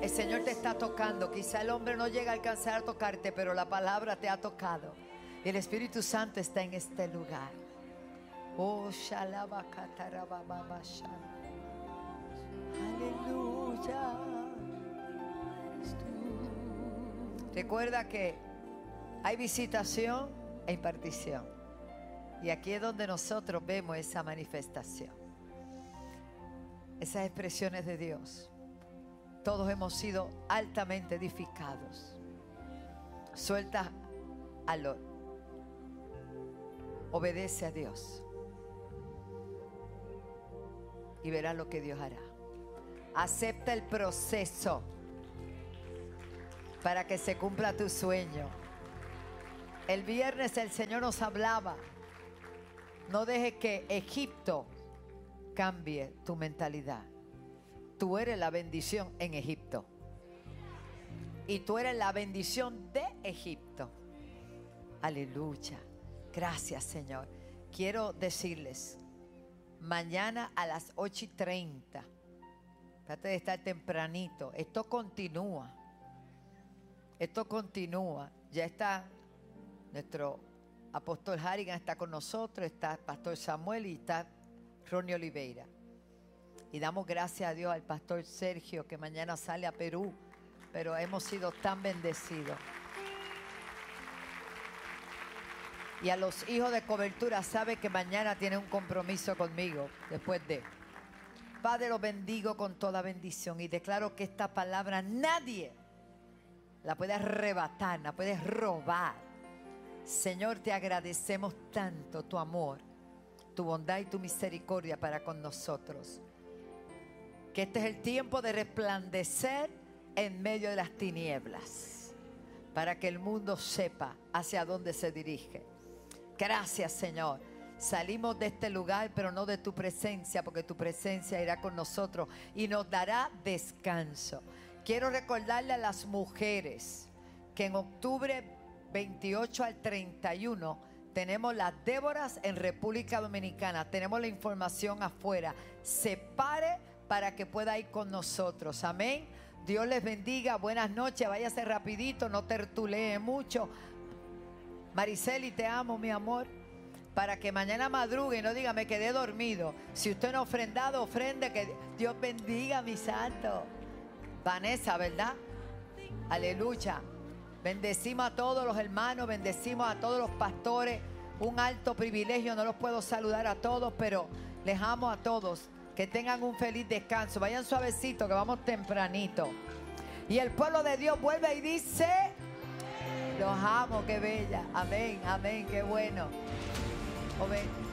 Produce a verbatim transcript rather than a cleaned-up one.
El Señor te está tocando. Quizá el hombre no llega a alcanzar a tocarte, pero la palabra te ha tocado. Y el Espíritu Santo está en este lugar. Oh, shalabakatarababasha. Aleluya. Recuerda que hay visitación e impartición. Y aquí es donde nosotros vemos esa manifestación. Esas expresiones de Dios. Todos hemos sido altamente edificados. Suelta a Lot. Obedece a Dios. Y verás lo que Dios hará. Acepta el proceso para que se cumpla tu sueño. El viernes el Señor nos hablaba. No dejes que Egipto cambie tu mentalidad. Tú eres la bendición en Egipto. Y tú eres la bendición de Egipto. Aleluya. Gracias, Señor. Quiero decirles, mañana a las ocho y treinta, trate de estar tempranito. Esto continúa. Esto continúa. Ya está nuestro apóstol Harrigan, está con nosotros, está pastor Samuel y está Ronnie Oliveira. Y damos gracias a Dios al pastor Sergio, que mañana sale a Perú, pero hemos sido tan bendecidos. Y a los hijos de cobertura, sabe que mañana tiene un compromiso conmigo, después de. Padre, los bendigo con toda bendición y declaro que esta palabra nadie la puede arrebatar, la puede robar. Señor, te agradecemos tanto tu amor, tu bondad y tu misericordia para con nosotros. Que este es el tiempo de resplandecer en medio de las tinieblas, para que el mundo sepa hacia dónde se dirige. Gracias, Señor. Salimos de este lugar, pero no de tu presencia, porque tu presencia irá con nosotros y nos dará descanso. Quiero recordarle a las mujeres que en octubre veintiocho al treinta y uno tenemos las Déboras en República Dominicana. Tenemos la información afuera. Se pare para que pueda ir con nosotros. Amén. Dios les bendiga. Buenas noches. Váyase rapidito, no tertulee mucho. Mariceli, te amo, mi amor. Para que mañana madrugue y no diga, me quedé dormido. Si usted no ha ofrendado, ofrende. Que Dios bendiga, mi santo. Vanessa, ¿verdad? Aleluya. Bendecimos a todos los hermanos, bendecimos a todos los pastores. Un alto privilegio, no los puedo saludar a todos, pero les amo a todos. Que tengan un feliz descanso. Vayan suavecito, que vamos tempranito. Y el pueblo de Dios vuelve y dice: los amo, qué bella. Amén, amén, qué bueno. Amén.